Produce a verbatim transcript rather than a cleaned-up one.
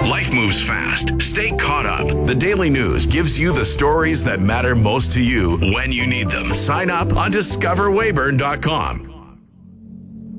Life moves fast. Stay caught up. The Daily News gives you the stories that matter most to you when you need them. Sign up on discover weyburn dot com.